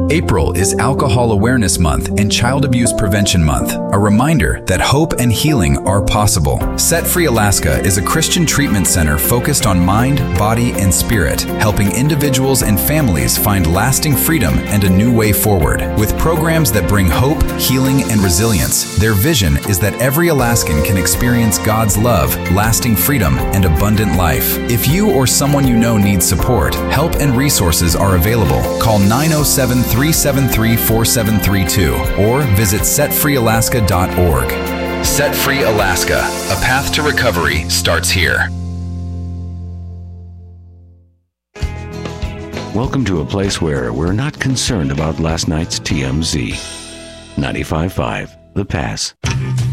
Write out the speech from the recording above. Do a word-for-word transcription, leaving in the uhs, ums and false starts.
April is Alcohol Awareness Month and Child Abuse Prevention Month, a reminder that hope and healing are possible. Set Free Alaska is a Christian treatment center focused on mind, body, and spirit, helping individuals and families find lasting freedom and a new way forward. With programs that bring hope, healing, and resilience, their vision is that every Alaskan can experience God's love, lasting freedom, and abundant life. If you or someone you know needs support, help and resources are available. Call nine oh seven, three seven three, four seven three two or visit set free alaska dot org. Set Free Alaska, a path to recovery starts here. Welcome to a place where we're not concerned about last night's T M Z. ninety-five point five The Pass.